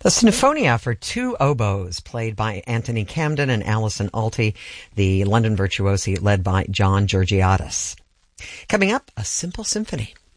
A sinfonia for two oboes, played by Anthony Camden and Alison Alty, the London virtuosi led by John Georgiadis. Coming up, a simple symphony.